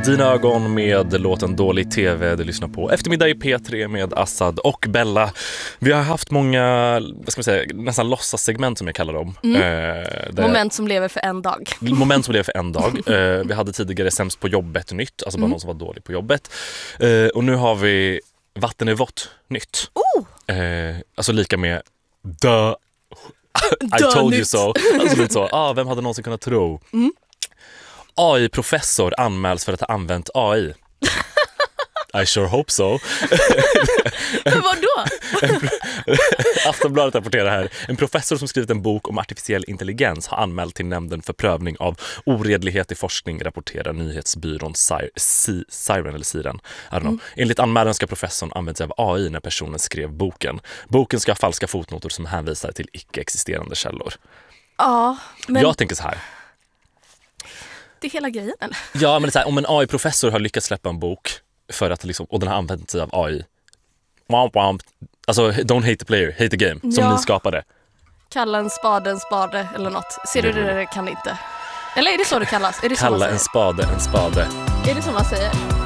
Dina ögon med låten Dålig TV. Du lyssnar på Eftermiddag i P3 med Assad och Bella. Vi har haft många, vad ska man säga, nästan låtsassegment som jag kallar dem. Moment som lever för en dag. Moment som lever för en dag. Vi hade tidigare Sämst på jobbet nytt, alltså bara någon som var dålig på jobbet. Och nu har vi Vatten är vått nytt. Alltså lika med I told you so. Alltså lite så. Vem hade någonsin kunnat tro? AI-professor anmäls för att ha använt AI. I sure hope so. Men vadå? Aftonbladet rapporterar här. En professor som skrivit en bok om artificiell intelligens har anmält till nämnden för prövning av oredlighet i forskning, rapporterar nyhetsbyrån Siren eller Siren. I don't know. Enligt anmälan ska professorn använt sig av AI när personen skrev boken. Boken ska ha falska fotnoter som hänvisar till icke-existerande källor. Ja, men jag tänker så här. det är hela grejen. Ja, men det är så här, om en AI-professor har lyckats släppa en bok för att liksom, och den har använt sig av AI. Alltså, don't hate the player, hate the game. Som ni skapade. Kalla en spade eller något. Ser du det kan inte. Eller är det så det kallas? Är det Kalla en spade en spade. Är det så man säger?